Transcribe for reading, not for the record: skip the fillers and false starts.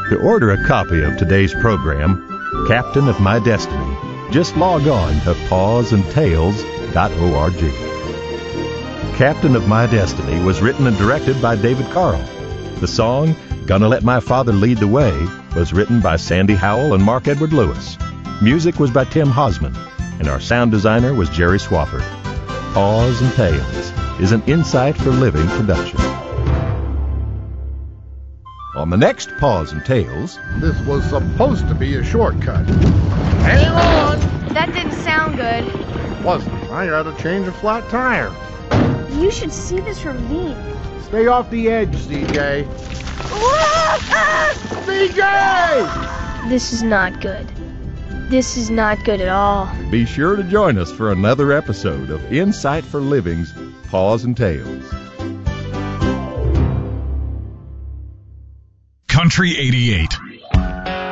To order a copy of today's program, Captain of My Destiny, just log on to pawsandtails.org. Captain of My Destiny was written and directed by David Carl. The song, Gonna Let My Father Lead the Way, was written by Sandy Howell and Mark Edward Lewis. Music was by Tim Hosman, and our sound designer was Jerry Swafford. Paws and Tales is an Insight for Living production. On the next Paws and Tales... This was supposed to be a shortcut. Hang on! That didn't sound good. It wasn't. I had to change a flat tire. You should see this ravine. Stay off the edge, CJ. CJ! This is not good. This is not good at all. Be sure to join us for another episode of Insight for Living's Paws and Tales. Country 88.